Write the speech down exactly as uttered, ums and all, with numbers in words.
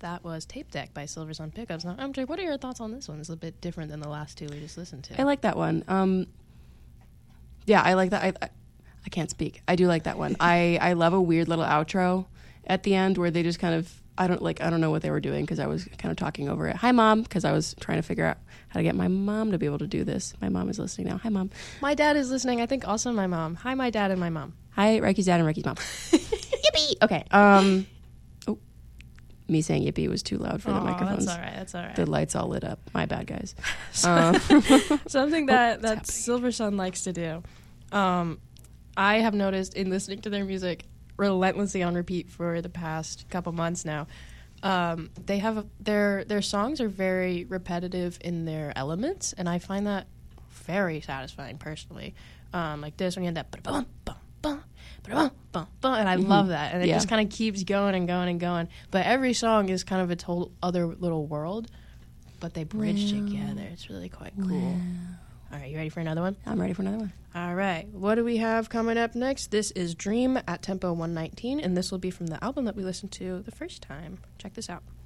That was Tape Deck by Silver Sun Pickups. Now, M J, what are your thoughts on this one? It's a bit different than the last two we just listened to. I like that one. Um, yeah, I like that. I, I I can't speak. I do like that one. I, I love a weird little outro at the end where they just kind of, I don't like, I don't know what they were doing because I was kind of talking over it. Hi, Mom, because I was trying to figure out how to get my mom to be able to do this. My mom is listening now. Hi, Mom. My dad is listening. I think also my mom. Hi, my dad and my mom. Hi, Ricky's dad and Ricky's mom. Yippee! Okay. Um, oh, me saying yippee was too loud for oh, the microphones. That's all right. That's all right. The lights all lit up. My bad, guys. So, um, something that, oh, that Silver Sun likes to do. Um, I have noticed in listening to their music relentlessly on repeat for the past couple months now. Um, they have a, their their songs are very repetitive in their elements, and I find that very satisfying personally. Um, like this one, you had that ba-bum, bum, bum, ba-bum, bum, bum, and I mm-hmm. love that, and it yeah. just kind of keeps going and going and going. But every song is kind of its whole other little world, but they bridge wow. together. It's really quite cool. Wow. All right, you ready for another one? I'm ready for another one. All right, what do we have coming up next? This is Dream at Tempo one nineteen, and this will be from the album that we listened to the first time. Check this out.